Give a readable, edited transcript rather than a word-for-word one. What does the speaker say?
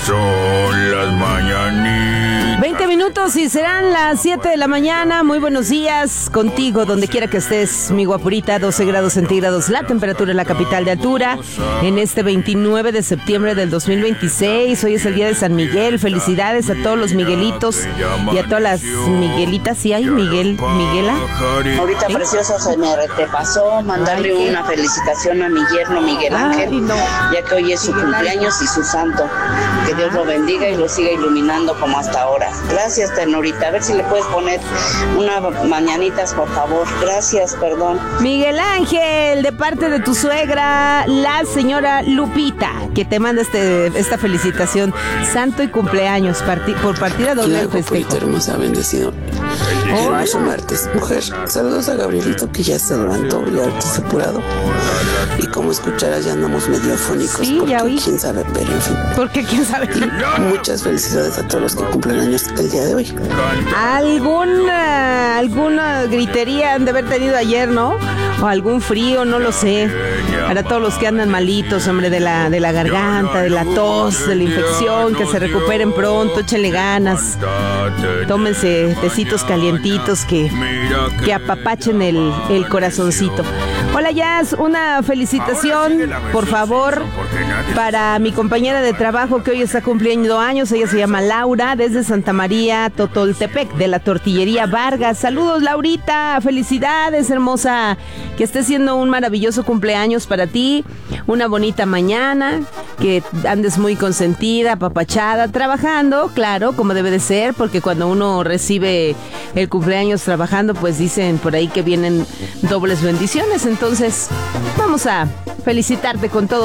Son las mañanitas. 20 minutos y serán las 7 de la mañana. Muy buenos días contigo, donde quiera que estés, mi guapurita. 12 grados centígrados la temperatura en la capital de altura. En este 29 de septiembre del 2026. Hoy es el día de San Miguel. Felicidades a todos los Miguelitos y a todas las Miguelitas. ¿Sí hay Miguela? Ahorita, preciosa, se me repasó mandarle una felicitación a mi yerno Miguel Ángel, ya que hoy es su cumpleaños y su santo. Que Dios lo bendiga y lo siga iluminando como hasta ahora. Gracias, Tenorita. A ver si le puedes poner unas mañanitas, por favor. Gracias, perdón. Miguel Ángel, de parte de tu suegra, la señora Lupita, que te manda esta felicitación. Santo y cumpleaños, por partida doble del festejo. Hermosa, bendecido. Hermoso martes, mujer. Saludos a Gabrielito, que ya se levantó y ahorita está apurado. Y como escucharás, ya andamos medio afónicos. Sí, porque ya oí. quién sabe, pero en fin. ¿Por qué? ¿Quién sabe? Muchas felicidades a todos los que cumplen años el día de hoy. Alguna gritería han de haber tenido ayer, ¿no? O algún frío, no lo sé. Para todos los que andan malitos, hombre, de la garganta, de la tos, de la infección, que se recuperen pronto, échenle ganas. Tómense tecitos calientitos que apapachen el corazoncito. Hola, Jazz, una felicitación, por favor, para mi compañera de trabajo que hoy está cumpliendo años. Ella se llama Laura, desde Santa María, Totoltepec, de la Tortillería Vargas. Saludos, Laurita, felicidades, hermosa, que esté siendo un maravilloso cumpleaños para ti, una bonita mañana, que andes muy consentida, apapachada, trabajando, claro, como debe de ser, porque cuando uno recibe el cumpleaños trabajando, pues dicen por ahí que vienen dobles bendiciones. Entonces, vamos a felicitarte con todo